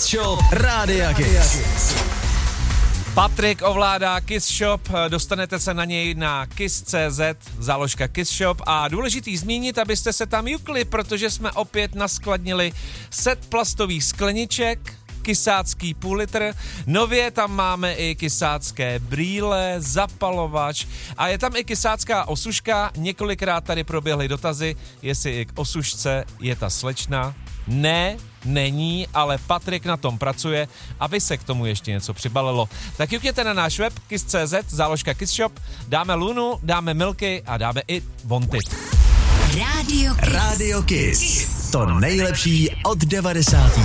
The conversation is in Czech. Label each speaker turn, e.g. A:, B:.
A: Kiss Shop Rádia Kiss.
B: Patrik ovládá Kiss Shop, dostanete se na něj na kiss.cz, záložka Kiss Shop a důležitý zmínit, abyste se tam jukli, protože jsme opět naskladnili set plastových skleniček, kysácký půl litr, nově tam máme i kysácké brýle, zapalovač a je tam i kysácká osuška, několikrát tady proběhly dotazy, jestli i k osušce je ta slečna. Ne, není, ale Patrik na tom pracuje, aby se k tomu ještě něco přibalilo. Tak jukněte na náš web kiss.cz, záložka Kiss Shop, dáme Lunu, dáme Milky a dáme i Wanted.
A: Radio Kiss. To nejlepší od 90.